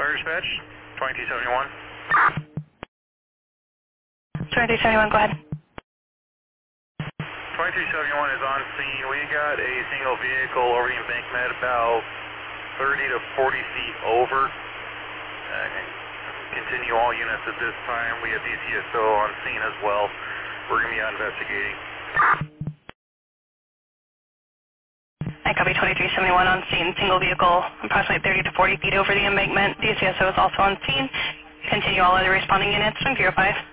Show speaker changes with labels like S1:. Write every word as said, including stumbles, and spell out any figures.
S1: Fire dispatch, twenty-two seventy-one.
S2: twenty-two seventy-one, go ahead.
S1: twenty-two seventy-one is on scene. We got a single vehicle over the embankment about thirty to forty feet over. Uh, continue all units at this time. We have D C S O on scene as well. We're going to be out investigating.
S2: I copy twenty-three seventy-one on scene. Single vehicle approximately thirty to forty feet over the embankment. D C S O is also on scene. Continue all other responding units from Bureau five.